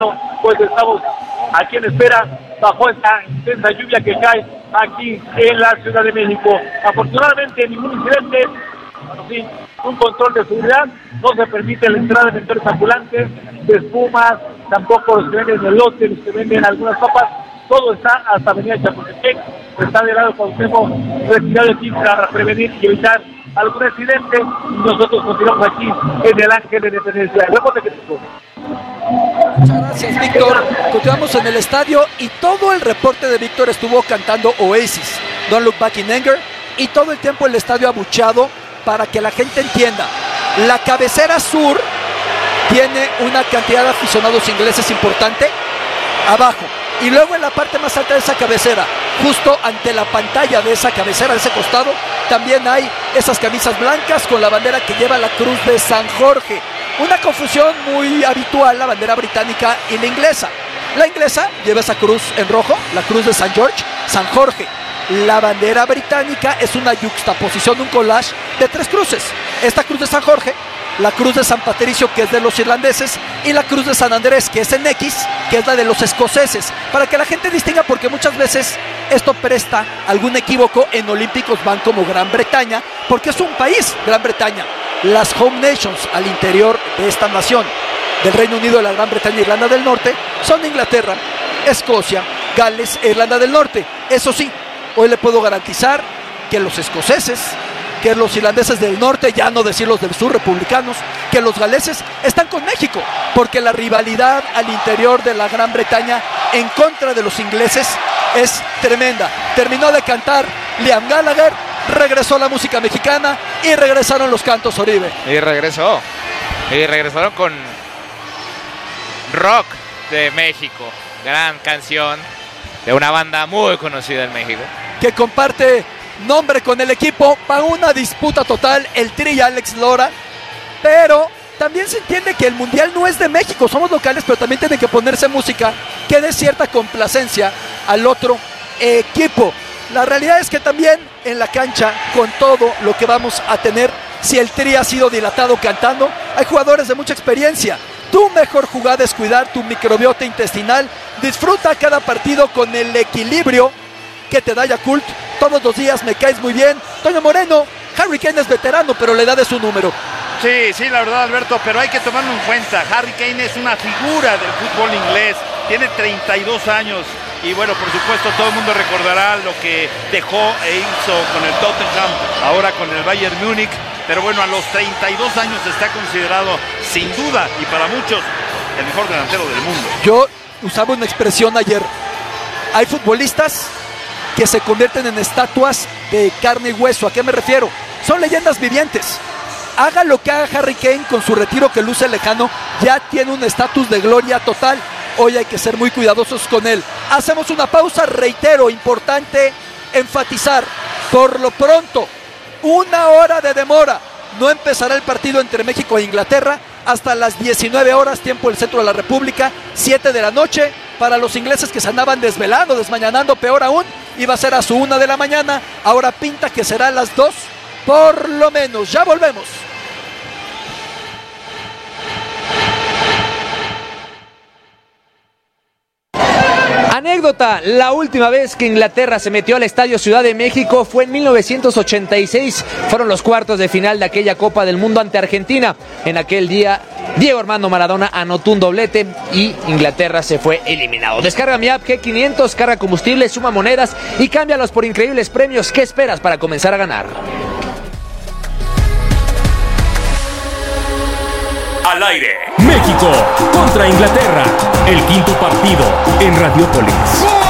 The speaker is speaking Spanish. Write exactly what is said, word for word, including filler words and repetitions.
pues estamos aquí en espera bajo esta intensa lluvia que cae aquí en la Ciudad de México. Afortunadamente ningún incidente, sí, un control de seguridad, no se permite la entrada de vendedores ambulantes, de espumas, tampoco los que venden elote, los que venden algunas papas, todo está hasta Avenida Chapultepec, está de lado Cuauhtémoc, retirado aquí para prevenir y evitar algún accidente, y nosotros continuamos aquí en el Ángel de Independencia. Reporte que tengo. Muchas gracias, Víctor. Continuamos en el estadio y todo el reporte de Víctor estuvo cantando Oasis, Don't Look Back in Anger, y todo el tiempo el estadio abucheado para que la gente entienda. La cabecera sur tiene una cantidad de aficionados ingleses importante abajo, y luego en la parte más alta de esa cabecera, justo ante la pantalla de esa cabecera, de ese costado, también hay esas camisas blancas con la bandera que lleva la cruz de San Jorge. Una confusión muy habitual, la bandera británica y la inglesa. La inglesa lleva esa cruz en rojo, la cruz de San George, San Jorge. La bandera británica es una yuxtaposición, un collage de tres cruces. Esta cruz de San Jorge, la cruz de San Patricio, que es de los irlandeses, y la cruz de San Andrés, que es en X, que es la de los escoceses, para que la gente distinga, porque muchas veces esto presta algún equívoco. En olímpicos van como Gran Bretaña, porque es un país, Gran Bretaña. Las home nations al interior de esta nación, del Reino Unido, de la Gran Bretaña e Irlanda del Norte, son Inglaterra, Escocia, Gales e Irlanda del Norte. Eso sí, hoy le puedo garantizar que los escoceses, que los irlandeses del norte, ya no decir los del sur, republicanos, que los galeses están con México, porque la rivalidad al interior de la Gran Bretaña en contra de los ingleses es tremenda. Terminó de cantar Liam Gallagher, regresó la música mexicana y regresaron los cantos Oribe. Y regresó, y regresaron con Rock de México, gran canción de una banda muy conocida en México, que comparte nombre con el equipo para una disputa total, el Tri y Alex Lora. Pero también se entiende que el mundial no es de México, somos locales, pero también tiene que ponerse música que dé cierta complacencia al otro equipo. La realidad es que también en la cancha, con todo lo que vamos a tener, si el Tri ha sido dilatado cantando, hay jugadores de mucha experiencia. Tu mejor jugada es cuidar tu microbiota intestinal. Disfruta cada partido con el equilibrio que te da Yakult. Todos los días me caes muy bien. Toño Moreno, Harry Kane es veterano, pero la edad es un número. Sí, sí, la verdad, Alberto, pero hay que tomarlo en cuenta. Harry Kane es una figura del fútbol inglés, tiene treinta y dos años y bueno, por supuesto, todo el mundo recordará lo que dejó e hizo con el Tottenham, ahora con el Bayern Múnich, pero bueno, a los treinta y dos años está considerado, sin duda, y para muchos, el mejor delantero del mundo. Yo usaba una expresión ayer. Hay futbolistas que se convierten en estatuas de carne y hueso. ¿A qué me refiero? Son leyendas vivientes. Haga lo que haga Harry Kane con su retiro que luce lejano, ya tiene un estatus de gloria total. Hoy hay que ser muy cuidadosos con él. Hacemos una pausa, reitero, importante enfatizar, por lo pronto, una hora de demora. No empezará el partido entre México e Inglaterra hasta las diecinueve horas, tiempo del centro de la República, siete de la noche. Para los ingleses que se andaban desvelando, desmañanando, peor aún, iba a ser a su una de la mañana. Ahora pinta que será a las dos, por lo menos. Ya volvemos. Anécdota, la última vez que Inglaterra se metió al Estadio Ciudad de México fue en mil novecientos ochenta y seis, fueron los cuartos de final de aquella Copa del Mundo ante Argentina. En aquel día, Diego Armando Maradona anotó un doblete y Inglaterra se fue eliminado. Descarga mi app G quinientos, carga combustible, suma monedas y cámbialos por increíbles premios. ¿Qué esperas para comenzar a ganar? Al aire, México contra Inglaterra, el quinto partido en Radiópolis.